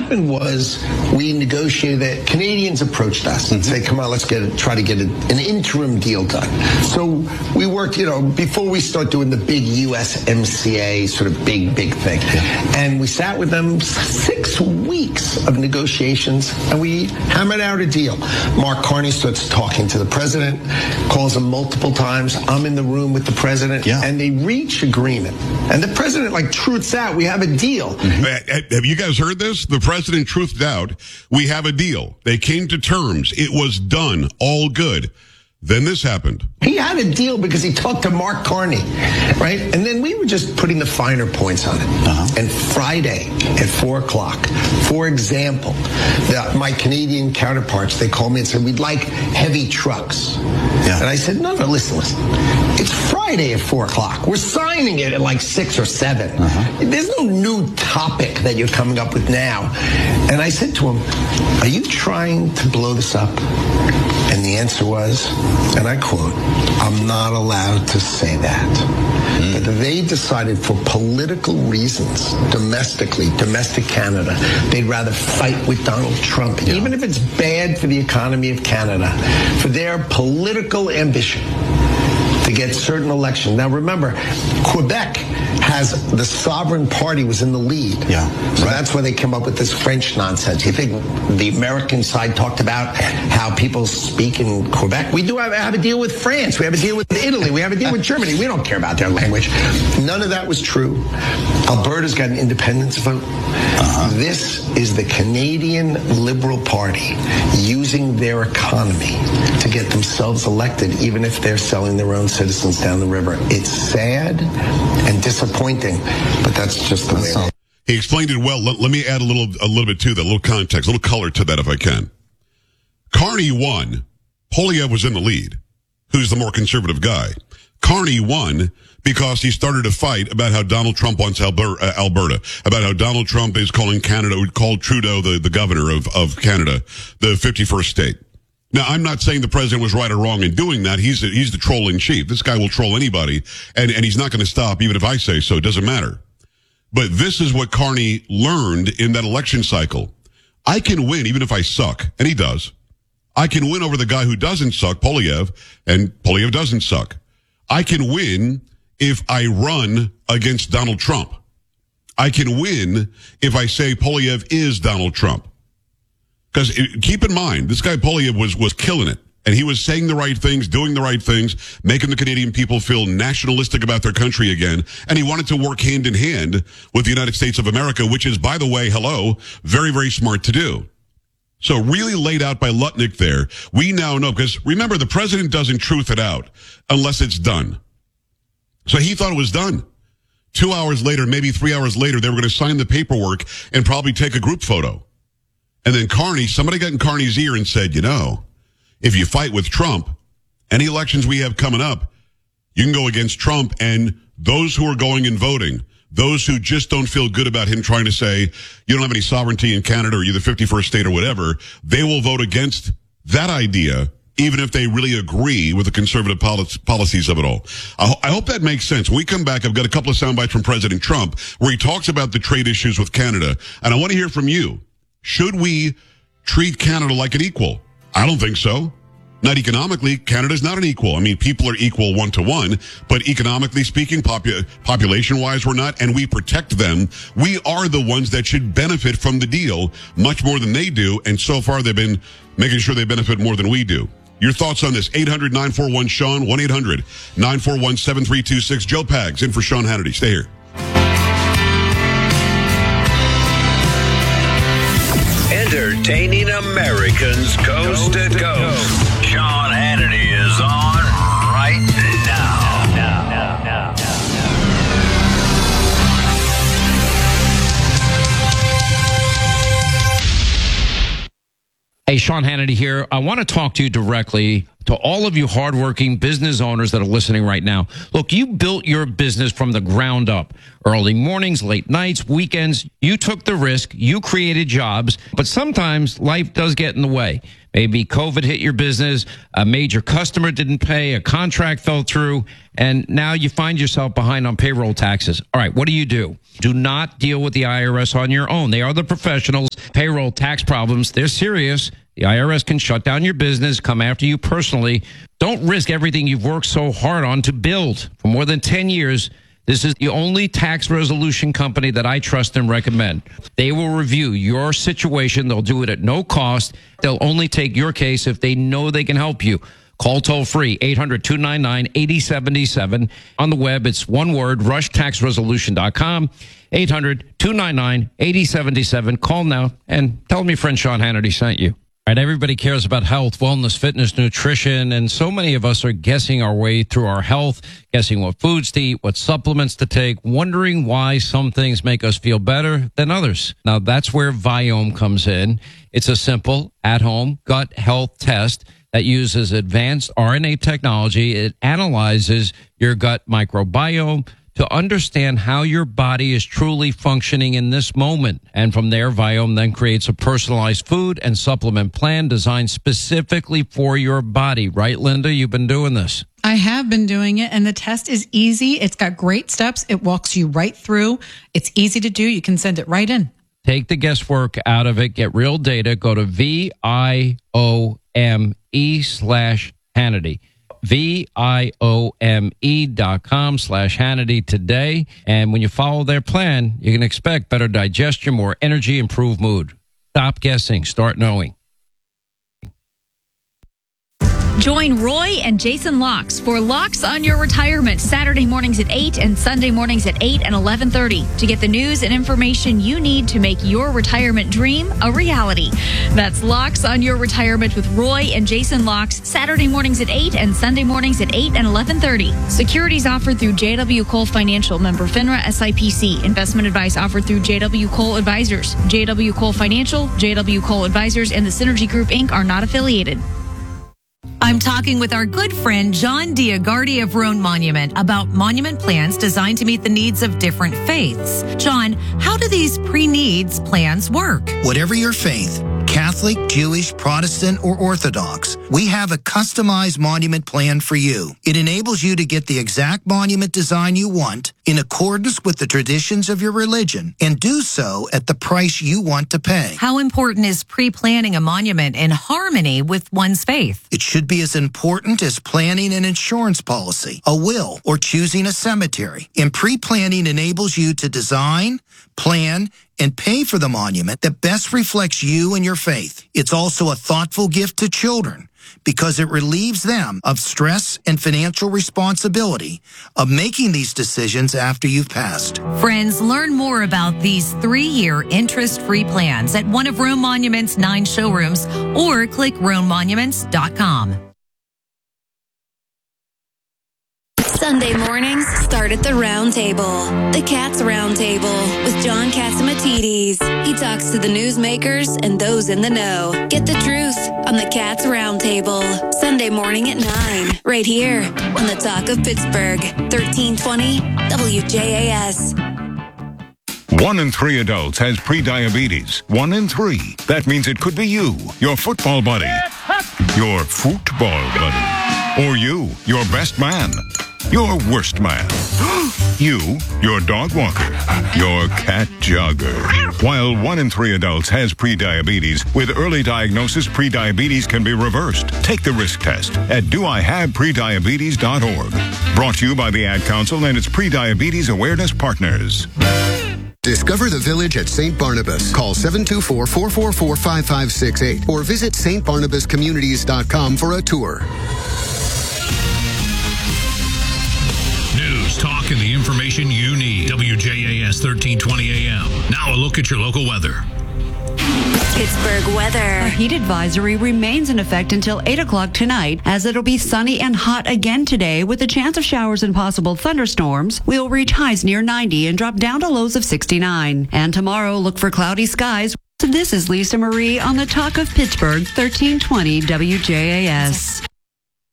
happened was we negotiated that. Canadians approached us and said, come on, let's try to get an interim deal done. So we worked, before we start doing the big USMCA sort of big thing. And we sat with them 6 weeks of negotiations, and we hammered out a deal. Mark Carney starts talking to the president, calls him multiple times. I'm in the room with the president, and they reach agreement. And the president, truths out, we have a deal. Have you guys heard this? The president truthed out, we have a deal. They came to terms. It was done. All good. Then this happened. He had a deal because he talked to Mark Carney, right? And then we were just putting the finer points on it. And Friday at 4 o'clock, for example, my Canadian counterparts, they called me and said, we'd like heavy trucks. And I said, no, listen. It's Friday at 4 o'clock. We're signing it at 6 or 7. There's no new topic that you're coming up with now. And I said to him, are you trying to blow this up? And the answer was, and I quote, I'm not allowed to say that. But they decided for political reasons, domestic Canada, they'd rather fight with Donald Trump, even if it's bad for the economy of Canada, for their political ambition to get certain elections. Now remember, Quebec has the Sovereign Party was in the lead. So that's why they came up with this French nonsense. You think the American side talked about how people speak in Quebec? We do have a deal with France. We have a deal with Italy. We have a deal with Germany. We don't care about their language. None of that was true. Alberta's got an independence vote. This is the Canadian Liberal Party using their economy to get themselves elected, even if they're selling their own citizens down the river. It's sad and disappointing, but that's just the way it is. He explained it well. Let me add a little bit to that, a little context, a little color to that if I can. Carney won. Poilievre was in the lead, who's the more conservative guy. Carney won because he started a fight about how Donald Trump wants Alberta, about how Donald Trump is calling Trudeau the governor of Canada, the 51st state. Now, I'm not saying the president was right or wrong in doing that. He's the troll in chief. This guy will troll anybody, and he's not going to stop even if I say so. It doesn't matter. But this is what Carney learned in that election cycle. I can win even if I suck, and he does. I can win over the guy who doesn't suck, Poilievre, and Poilievre doesn't suck. I can win if I run against Donald Trump. I can win if I say Poilievre is Donald Trump. Because keep in mind, this guy Poilievre was killing it. And he was saying the right things, doing the right things, making the Canadian people feel nationalistic about their country again. And he wanted to work hand in hand with the United States of America, which is, by the way, very, very smart to do. So really laid out by Lutnick there. We now know, because remember, the president doesn't truth it out unless it's done. So he thought it was done. 2 hours later, maybe 3 hours later, they were going to sign the paperwork and probably take a group photo. And then somebody got in Carney's ear and said, if you fight with Trump, any elections we have coming up, you can go against Trump, and those who are going and voting, those who just don't feel good about him trying to say, you don't have any sovereignty in Canada or you're the 51st state or whatever, they will vote against that idea, even if they really agree with the conservative policies of it all. I hope that makes sense. When we come back, I've got a couple of sound bites from President Trump where he talks about the trade issues with Canada, and I want to hear from you. Should we treat Canada like an equal? I don't think so. Not economically. Canada's not an equal. I mean, people are equal 1-to-1, but economically speaking, population-wise, we're not, and we protect them. We are the ones that should benefit from the deal much more than they do, and so far they've been making sure they benefit more than we do. Your thoughts on this? 800-941-SEAN, 1-800-941-7326. Joe Pags in for Sean Hannity. Stay here. Entertaining Americans coast to coast. Sean Hannity is on right now. Hey, Sean Hannity here. I want to talk to you directly, to all of you hardworking business owners that are listening right now. Look, you built your business from the ground up. Early mornings, late nights, weekends. You took the risk. You created jobs. But sometimes life does get in the way. Maybe COVID hit your business, a major customer didn't pay, a contract fell through, and now you find yourself behind on payroll taxes. All right, what do? Do not deal with the IRS on your own. They are the professionals. payroll tax problems, they're serious. The IRS can shut down your business, come after you personally. Don't risk everything you've worked so hard on to build. For more than 10 years, this is the only tax resolution company that I trust and recommend. They will review your situation. They'll do it at no cost. They'll only take your case if they know they can help you. Call toll free 800-299-8077. On the web, it's one word, rushtaxresolution.com. 800-299-8077. Call now and tell them your friend Sean Hannity sent you. All right, everybody cares about health, wellness, fitness, nutrition, and so many of us are guessing our way through our health, guessing what foods to eat, what supplements to take, wondering why some things make us feel better than others. Now, that's where Viome comes in. It's a simple, at-home gut health test that uses advanced RNA technology. It analyzes your gut microbiome to understand how your body is truly functioning in this moment. And from there, Viome then creates a personalized food and supplement plan designed specifically for your body. Right, Linda? You've been doing this. I have been doing it, and the test is easy. It's got great steps. It walks you right through. It's easy to do. You can send it right in. Take the guesswork out of it. Get real data. Go to VIOME/Hannity. VIOME.com/Hannity today. And when you follow their plan, you can expect better digestion, more energy, improved mood. Stop guessing. Start knowing. Join Roy and Jason Locks for Locks on Your Retirement, Saturday mornings at 8 and Sunday mornings at 8 and 11:30 to get the news and information you need to make your retirement dream a reality. That's Locks on Your Retirement with Roy and Jason Locks, Saturday mornings at 8 and Sunday mornings at 8 and 11:30. Securities offered through JW Cole Financial, member FINRA SIPC. Investment advice offered through JW Cole Advisors. JW Cole Financial, JW Cole Advisors, and the Synergy Group, Inc. are not affiliated. I'm talking with our good friend John Diagardi of Roan Monument about monument plans designed to meet the needs of different faiths. John, how do these pre-needs plans work? Whatever your faith, Catholic, Jewish, Protestant, or Orthodox, we have a customized monument plan for you. It enables you to get the exact monument design you want in accordance with the traditions of your religion and do so at the price you want to pay. How important is pre-planning a monument in harmony with one's faith? It should be as important as planning an insurance policy, a will, or choosing a cemetery. And pre-planning enables you to design, plan, and pay for the monument that best reflects you and your faith. It's also a thoughtful gift to children because it relieves them of stress and financial responsibility of making these decisions after you've passed. Friends, learn more about these 3-year interest-free plans at one of Roan Monument's 9 showrooms or click RoanMonuments.com. Sunday mornings start at the Round Table. The Cats Round Table with John Catsimatidis. He talks to the newsmakers and those in the know. Get the truth on the Cats Round Table. Sunday morning at 9, right here on the Talk of Pittsburgh, 1320 WJAS. 1 in 3 adults has prediabetes. 1 in 3. That means it could be you, your football buddy, your football buddy, or you, your best man, your worst man, you, your dog walker, your cat jogger. While 1 in 3 adults has prediabetes, with early diagnosis, prediabetes can be reversed. Take the risk test at doihaveprediabetes.org. Brought to you by the Ad Council and its prediabetes awareness partners. Discover the Village at St. Barnabas. Call 724-444-5568 or visit stbarnabascommunities.com for a tour. News, talk, and the information you need. WJAS 1320 AM. Now a look at your local weather. Pittsburgh weather. A heat advisory remains in effect until 8 o'clock tonight, as it'll be sunny and hot again today with a chance of showers and possible thunderstorms. We'll reach highs near 90 and drop down to lows of 69. And tomorrow, look for cloudy skies. This is Lisa Marie on the Talk of Pittsburgh, 1320 WJAS.